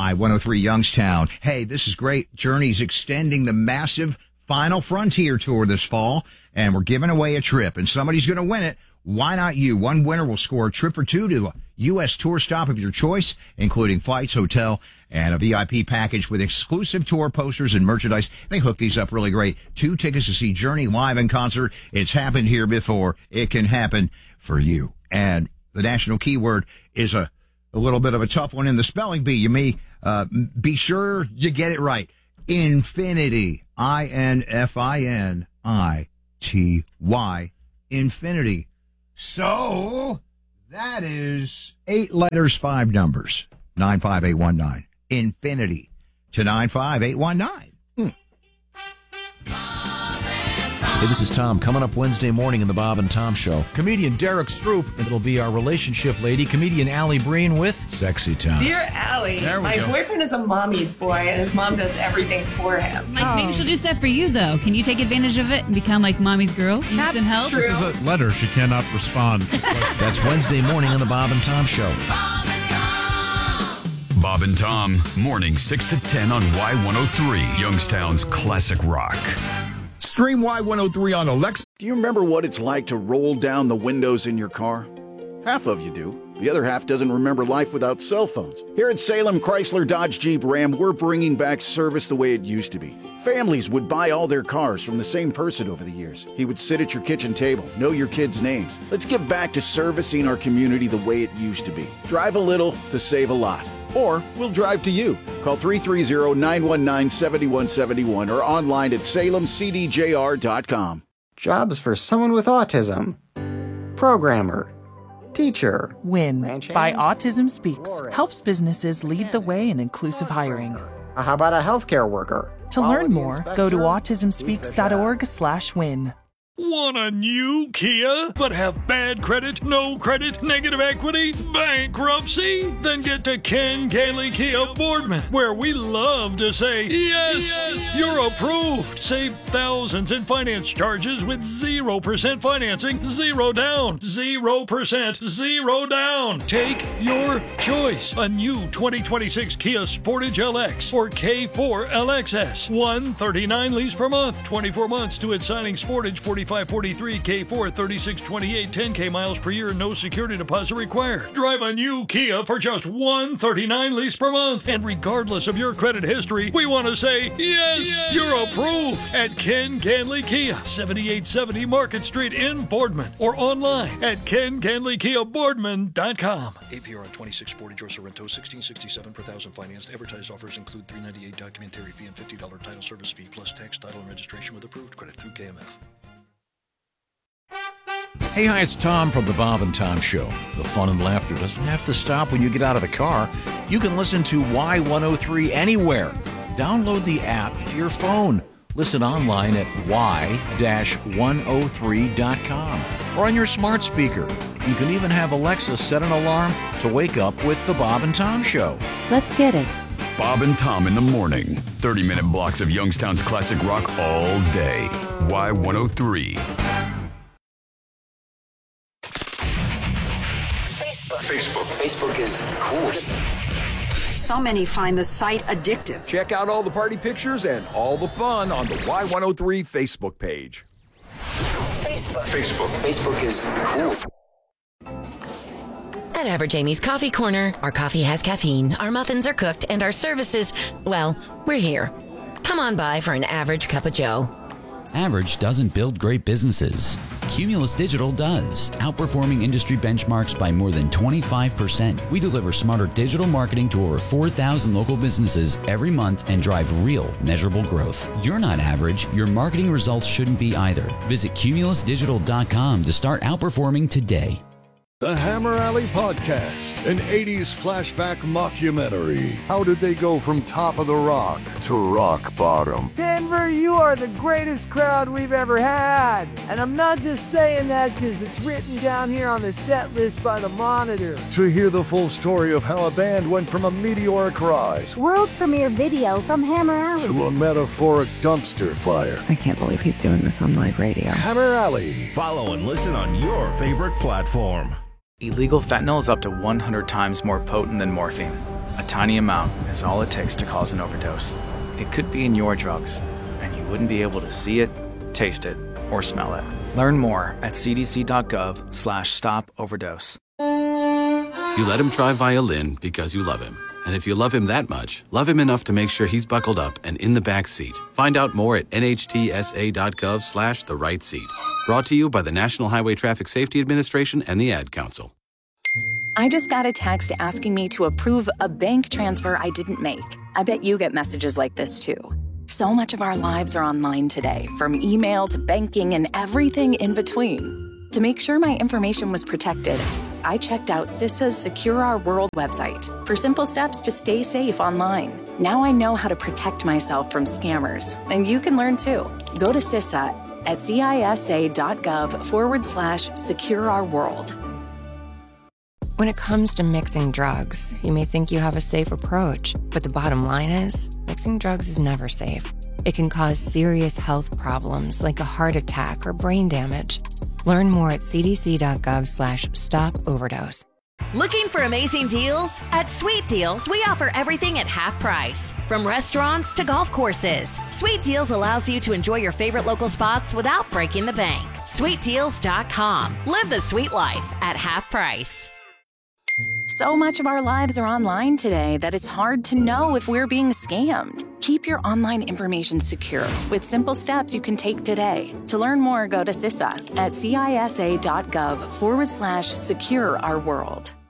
Y103 Youngstown. Hey, this is great. Journey's extending the massive Final Frontier Tour this fall, and we're giving away a trip, and somebody's going to win it. Why not you? One winner will score a trip or two to a U.S. tour stop of your choice, including flights, hotel, and a VIP package with exclusive tour posters and merchandise. They hook these up really great. 2 tickets to see Journey live in concert. It's happened here before. It can happen for you. And the national keyword is a little bit of a tough one in the spelling bee. You may be sure you get it right. Infinity. INFINITY. Infinity. So that is 8 letters, 5 numbers. 95819. Infinity to 95819. Hey, this is Tom. Coming up Wednesday morning in the Bob and Tom Show, comedian Derek Stroop, and it'll be our relationship lady, comedian Allie Breen with Sexy Tom. Dear Allie, my boyfriend is a mommy's boy, and his mom does everything for him. Maybe she'll do stuff for you, though. Can you take advantage of it and become like mommy's girl? You need some help? This is a letter. She cannot respond. That's Wednesday morning on the Bob and Tom Show. Bob and Tom, morning 6 to 10 on Y103, Youngstown's classic rock. Stream Y103 on Alexa. Do you remember what it's like to roll down the windows in your car? Half of you do. The other half doesn't remember life without cell phones. Here at Salem Chrysler Dodge Jeep Ram, we're bringing back service the way it used to be. Families would buy all their cars from the same person over the years. He would sit at your kitchen table, know your kids' names. Let's get back to servicing our community the way it used to be. Drive a little to save a lot. Or we'll drive to you. Call 330-919-7171 or online at salemcdjr.com. Jobs for someone with autism. Programmer. Teacher. WIN by Autism Speaks helps businesses lead the way in inclusive hiring. How about a healthcare worker? To learn more, go to autismspeaks.org/win. Want a new Kia, but have bad credit, no credit, negative equity, bankruptcy? Then get to Ken Ganley Kia Boardman, where we love to say, yes, you're approved. Save thousands in finance charges with 0% financing, 0 down, 0%, 0 down. Take your choice. A new 2026 Kia Sportage LX or K4 LXS. $139 lease per month, 24 months to its signing. Sportage 4543, K4 3628, 10K miles per year, no security deposit required. Drive a new Kia for just $139 lease per month. And regardless of your credit history, we want to say, yes, you're approved at Ken Ganley Kia, 7870 Market Street in Boardman, or online at KenGanleyKiaBoardman.com. APR on 26 Sportage or Sorrento, $1,667 per thousand financed. Advertised offers include $398 documentary fee and $50 title service fee, plus tax, title, and registration with approved credit through KMF. Hey, hi, it's Tom from the Bob and Tom Show. The fun and laughter doesn't have to stop when you get out of the car. You can listen to Y103 anywhere. Download the app to your phone. Listen online at y-103.com or on your smart speaker. You can even have Alexa set an alarm to wake up with the Bob and Tom Show. Let's get it. Bob and Tom in the morning. 30-minute blocks of Youngstown's classic rock all day. Y103. Facebook is cool. So many find the site addictive. Check out all the party pictures and all the fun on the Y103 Facebook page. Facebook is cool. At Average Amy's Coffee Corner, our coffee has caffeine, our muffins are cooked, and our services, well, we're here. Come on by for an average cup of joe. Average doesn't build great businesses. Cumulus Digital does, outperforming industry benchmarks by more than 25%. We deliver smarter digital marketing to over 4,000 local businesses every month and drive real, measurable growth. You're not average. Your marketing results shouldn't be either. Visit cumulusdigital.com to start outperforming today. The Hammer Alley Podcast, an 80s flashback mockumentary. How did they go from top of the rock to rock bottom? Denver, you are the greatest crowd we've ever had. And I'm not just saying that because it's written down here on the set list by the Monitor. To hear the full story of how a band went from a meteoric rise, world premiere video from Hammer Alley, to a metaphoric dumpster fire. I can't believe he's doing this on live radio. Hammer Alley. Follow and listen on your favorite platform. Illegal fentanyl is up to 100 times more potent than morphine. A tiny amount is all it takes to cause an overdose. It could be in your drugs, and you wouldn't be able to see it, taste it, or smell it. Learn more at cdc.gov/stop-overdose. You let him try violin because you love him. And if you love him that much, love him enough to make sure he's buckled up and in the back seat. Find out more at nhtsa.gov/the-right-seat. Brought to you by the National Highway Traffic Safety Administration and the Ad Council. I just got a text asking me to approve a bank transfer I didn't make. I bet you get messages like this too. So much of our lives are online today, from email to banking and everything in between. To make sure my information was protected, I checked out CISA's Secure Our World website for simple steps to stay safe online. Now I know how to protect myself from scammers, and you can learn too. Go to CISA at cisa.gov/Secure Our World. When it comes to mixing drugs, you may think you have a safe approach, but the bottom line is, mixing drugs is never safe. It can cause serious health problems like a heart attack or brain damage. Learn more at cdc.gov/stop-overdose. Looking for amazing deals? At Sweet Deals, we offer everything at half price. From restaurants to golf courses, Sweet Deals allows you to enjoy your favorite local spots without breaking the bank. SweetDeals.com. Live the sweet life at half price. So much of our lives are online today that it's hard to know if we're being scammed. Keep your online information secure with simple steps you can take today. To learn more, go to CISA at cisa.gov/Secure Our World.